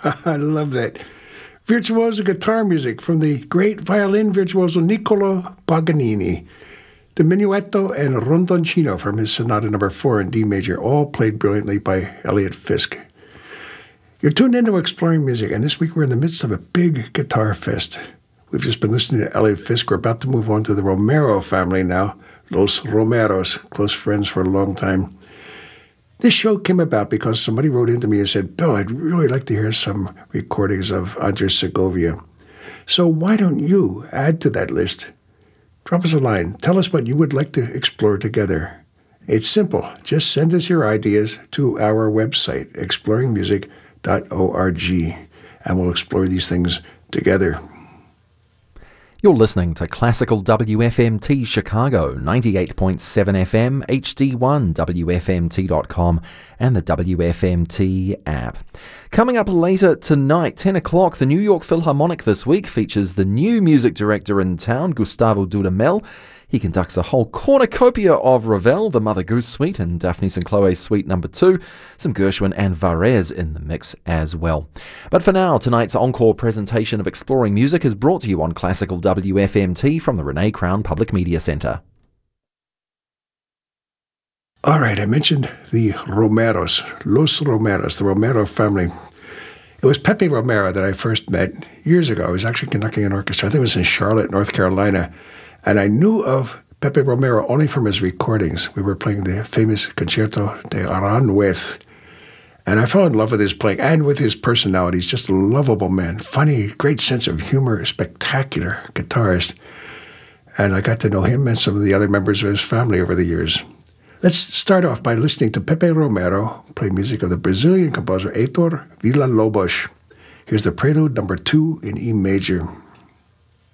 I love that. Virtuoso guitar music from the great violin virtuoso Niccolo Paganini. The Minuetto and Rondoncino from his Sonata No. 4 in D major, all played brilliantly by Elliot Fisk. You're tuned into Exploring Music, and this week we're in the midst of a big guitar fest. We've just been listening to Elliot Fisk. We're about to move on to the Romero family now, Los Romeros, close friends for a long time. This show came about because somebody wrote into me and said, Bill, I'd really like to hear some recordings of Andres Segovia. So why don't you add to that list? Drop us a line. Tell us what you would like to explore together. It's simple. Just send us your ideas to our website, exploringmusic.org, and we'll explore these things together. You're listening to Classical WFMT Chicago, 98.7 FM, HD1, WFMT.com, and the WFMT app. Coming up later tonight, 10 o'clock, the New York Philharmonic this week features the new music director in town, Gustavo Dudamel. He conducts a whole cornucopia of Ravel, the Mother Goose Suite, and Daphnis and Chloe Suite No. 2, some Gershwin and Varese in the mix as well. But for now, tonight's encore presentation of Exploring Music is brought to you on Classical WFMT from the Renee Crown Public Media Center. All right, I mentioned the Romeros, Los Romeros, the Romero family. It was Pepe Romero that I first met years ago. I was actually conducting an orchestra. I think it was in Charlotte, North Carolina. And I knew of Pepe Romero only from his recordings. We were playing the famous Concerto de Aranjuez. And I fell in love with his playing and with his personality. He's just a lovable man. Funny, great sense of humor, spectacular guitarist. And I got to know him and some of the other members of his family over the years. Let's start off by listening to Pepe Romero play music of the Brazilian composer Heitor Villa-Lobos. Here's the Prelude No. 2 in E major.